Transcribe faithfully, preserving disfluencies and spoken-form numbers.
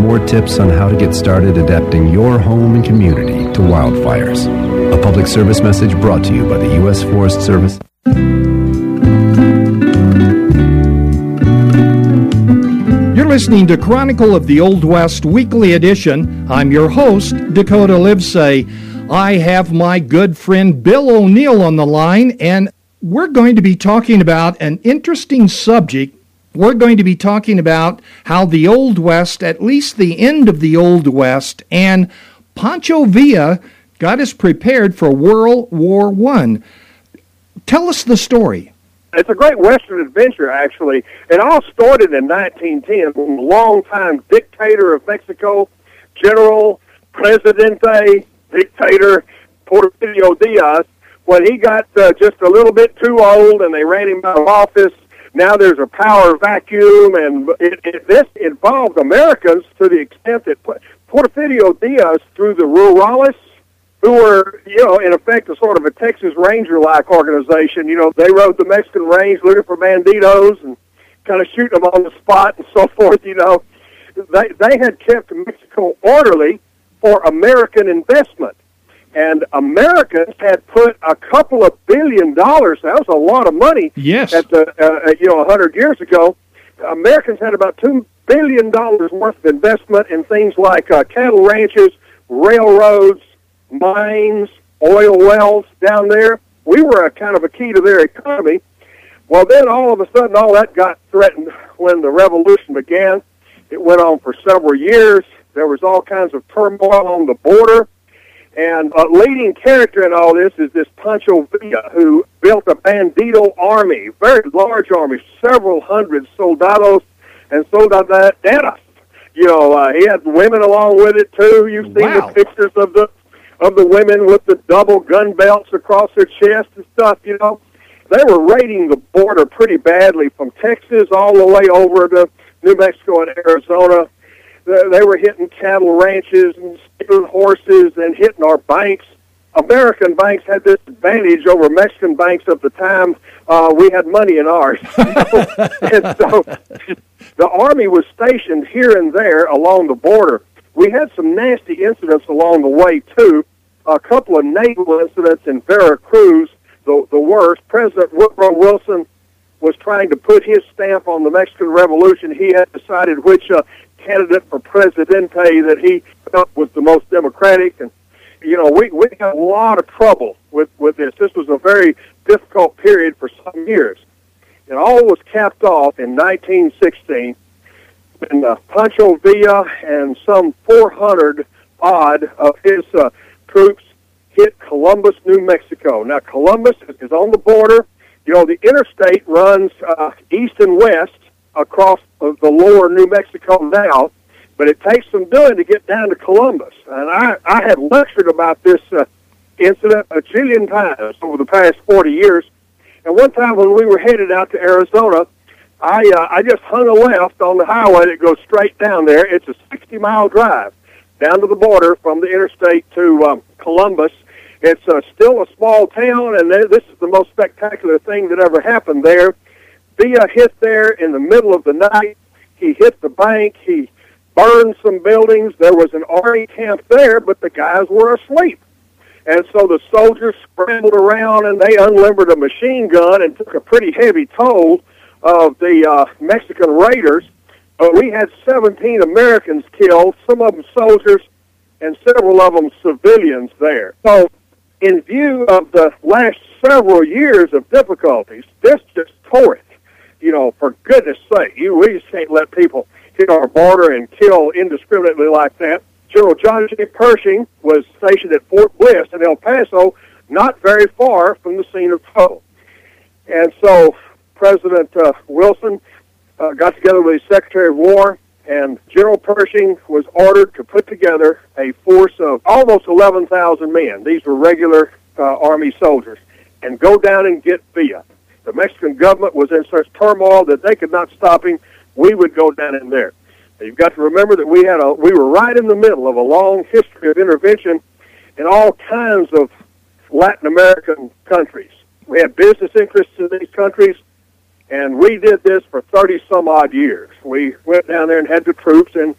more tips on how to get started adapting your home and community to wildfires. A public service message brought to you by the U S Forest Service. You're listening to Chronicle of the Old West Weekly Edition. I'm your host, Dakota Livesay. I have my good friend Bill O'Neill on the line, and we're going to be talking about an interesting subject. We're going to be talking about how the Old West, at least the end of the Old West, and Pancho Villa got us prepared for World War One. Tell us the story. It's a great Western adventure, actually. It all started in nineteen ten when the longtime dictator of Mexico, General Presidente Dictator Porfirio Diaz, when he got uh, just a little bit too old and they ran him out of office. Now there's a power vacuum, and it, it, this involved Americans to the extent that Porfirio Diaz, through the Rurales, who were, you know, in effect a sort of a Texas Ranger-like organization. You know, they rode the Mexican range looking for banditos and kind of shooting them on the spot and so forth, you know. They, they had kept Mexico orderly for American investment. And Americans had put a couple of billion dollars, that was a lot of money, yes, at the, uh, you know, a hundred years ago. Americans had about two billion dollars worth of investment in things like uh, cattle ranches, railroads, mines, oil wells down there. We were a kind of a key to their economy. Well, then all of a sudden, all that got threatened when the revolution began. It went on for several years. There was all kinds of turmoil on the border. And a leading character in all this is this Pancho Villa, who built a bandito army, very large army, several hundred soldados and soldaderas. You know, uh, he had women along with it, too. You've seen Wow. the pictures of the of the women with the double gun belts across their chest and stuff, you know. They were raiding the border pretty badly from Texas all the way over to New Mexico and Arizona. They were hitting cattle ranches and stealing horses and hitting our banks. American banks had this advantage over Mexican banks of the time. Uh, we had money in ours. And so the Army was stationed here and there along the border. We had some nasty incidents along the way, too. A couple of naval incidents in Veracruz, the, the worst. President Woodrow Wilson was trying to put his stamp on the Mexican Revolution. He had decided which uh, candidate for presidente that he felt was the most democratic. And, you know, we, we had a lot of trouble with, with this. This was a very difficult period for some years. It all was capped off in nineteen sixteen when uh, Pancho Villa and some four hundred odd of his uh, troops hit Columbus, New Mexico. Now, Columbus is on the border. You know, the interstate runs uh, east and west across the lower New Mexico now, but it takes some doing to get down to Columbus. And I, I had lectured about this uh, incident a jillion times over the past forty years. And one time when we were headed out to Arizona, I uh, I just hung a left on the highway that goes straight down there. It's a sixty-mile drive down to the border from the interstate to um, Columbus. It's uh, still a small town, and this is the most spectacular thing that ever happened there. Villa hit there in the middle of the night. He hit the bank. He burned some buildings. There was an Army camp there, but the guys were asleep. And so the soldiers scrambled around, and they unlimbered a machine gun and took a pretty heavy toll of the uh, Mexican raiders. Uh, we had seventeen Americans killed, some of them soldiers, and several of them civilians there. So in view of the last several years of difficulties, this just tore it. You know, for goodness sake, you, we just can't let people hit our border and kill indiscriminately like that. General John J. Pershing was stationed at Fort Bliss in El Paso, not very far from the scene of trouble. And so President uh, Wilson uh, got together with his Secretary of War, and General Pershing was ordered to put together a force of almost eleven thousand men. These were regular uh, Army soldiers, and go down and get Villa. The Mexican government was in such turmoil that they could not stop him. We would go down in there. Now, you've got to remember that we had a we were right in the middle of a long history of intervention in all kinds of Latin American countries. We had business interests in these countries, and we did this for thirty some odd years. We went down there and had the troops, and